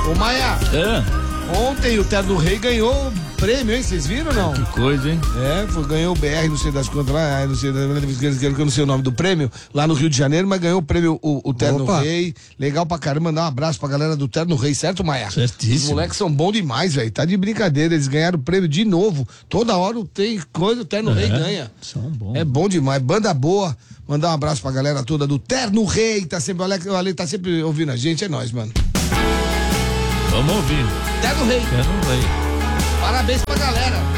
Ô, Maia. Ontem o Terno Rei ganhou o prêmio, hein? Vocês viram ou não? Que coisa, hein? Ganhou o BR, não sei das quantas lá, não sei, eu não sei o nome do prêmio, lá no Rio de Janeiro, mas ganhou o prêmio o Terno Rei. Legal pra caramba, mandar um abraço pra galera do Terno Rei, certo, Maia? Certíssimo. Os moleques são bons demais, velho. Tá de brincadeira, eles ganharam o prêmio de novo. Toda hora tem coisa, o Terno Rei ganha. São bons. É bom demais, banda boa. Mandar um abraço pra galera toda do Terno Rei, tá sempre, o Ale tá sempre ouvindo a gente, é nóis, mano. Vamos ouvir. Terno Rei. Terno Rei. Parabéns pra galera.